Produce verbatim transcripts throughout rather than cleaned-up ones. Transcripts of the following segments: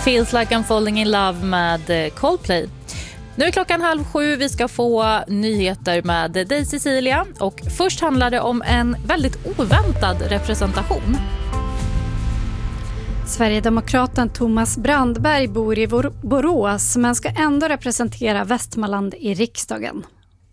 Feels like I'm falling in love med Coldplay. Nu är klockan halv sju, vi ska få nyheter med dig Cecilia. Och först handlar det om en väldigt oväntad representation. Sverigedemokraten Thomas Brandberg bor i Borås men ska ändå representera Västmanland i riksdagen.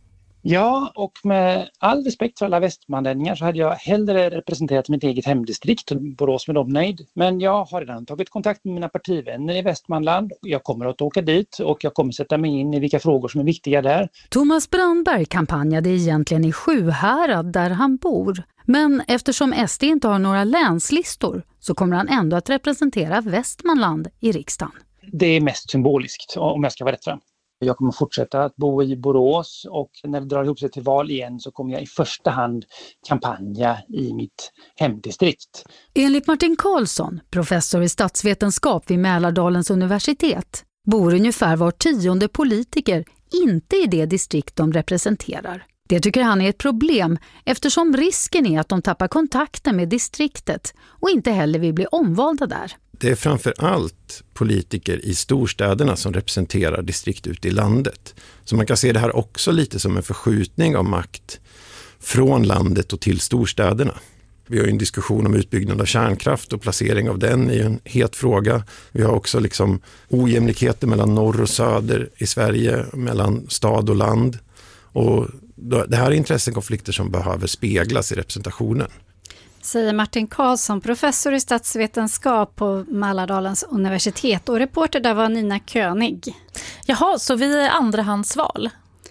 Ja, och med all respekt för alla västmanlänningar så hade jag hellre representerat mitt eget hemdistrikt, Borås med dem nöjd. Men jag har redan tagit kontakt med mina partivänner i Västmanland. Jag kommer att åka dit och jag kommer sätta mig in i vilka frågor som är viktiga där. Thomas Brandberg kampanjade egentligen i Sjuhärad där han bor. Men eftersom S D inte har några länslistor så kommer han ändå att representera Västmanland i riksdagen. Det är mest symboliskt om jag ska vara rätt fram. Jag kommer fortsätta att bo i Borås och när det drar ihop sig till val igen så kommer jag i första hand kampanja i mitt hemdistrikt. Enligt Martin Karlsson, professor i statsvetenskap vid Mälardalens universitet, bor ungefär var tionde politiker inte i det distrikt de representerar. Det tycker han är ett problem eftersom risken är att de tappar kontakten med distriktet och inte heller vill bli omvalda där. Det är framför allt politiker i storstäderna som representerar distrikt ute i landet. Så man kan se det här också lite som en förskjutning av makt från landet och till storstäderna. Vi har ju en diskussion om utbyggnad av kärnkraft och placering av den är ju en het fråga. Vi har också liksom ojämlikheter mellan norr och söder i Sverige, mellan stad och land. Och det här är intressekonflikter som behöver speglas i representationen. Säger Martin Karlsson, professor i statsvetenskap på Mälardalens universitet, och reporter där var Nina König. Jaha, så vi är andrahandsval?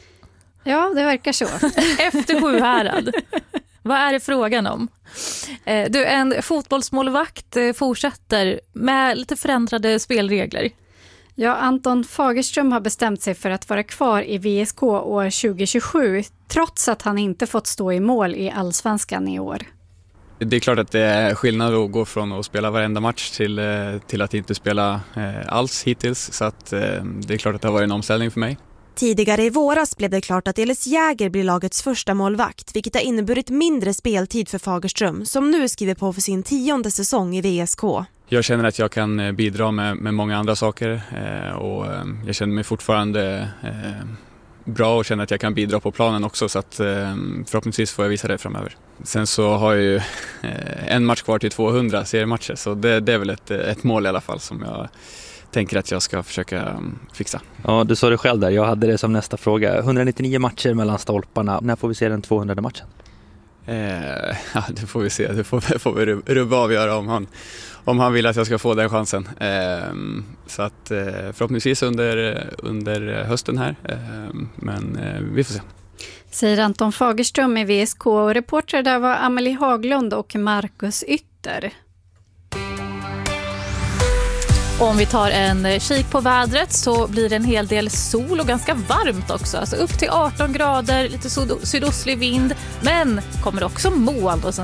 Ja, det verkar så. Efter Sjuhärad. Vad är det frågan om? Du, en fotbollsmålvakt fortsätter med lite förändrade spelregler. Ja, Anton Fagerström har bestämt sig för att vara kvar i V S K år tjugo tjugosju trots att han inte fått stå i mål i Allsvenskan i år. Det är klart att det är skillnad att gå från att spela varenda match till, till att inte spela alls hittills. Så att det är klart att det har varit en omställning för mig. Tidigare i våras blev det klart att Elis Jäger blir lagets första målvakt, vilket har inneburit mindre speltid för Fagerström som nu skriver på för sin tionde säsong i V S K. Jag känner att jag kan bidra med, med många andra saker eh, och eh, jag känner mig fortfarande eh, bra och känner att jag kan bidra på planen också, så att eh, förhoppningsvis får jag visa det framöver. Sen så har jag ju eh, en match kvar till tvåhundra seriematcher, så det, det är väl ett, ett mål i alla fall som jag tänker att jag ska försöka fixa. Ja, du sa det själv där. Jag hade det som nästa fråga. etthundranittionio matcher mellan stolparna. När får vi se den tvåhundrade matchen? Eh, ja, det får vi se. Det får, får vi rubba avgöra om han, om han vill att jag ska få den chansen. Eh, så att eh, förhoppningsvis under, under hösten här. Eh, men eh, vi får se. Säger Anton Fagerström i V S K, och reporter där var Amelie Haglund och Marcus Ytter. Om vi tar en kik på vädret så blir det en hel del sol och ganska varmt också. Alltså upp till arton grader, lite sydostlig vind. Men kommer också moln och sen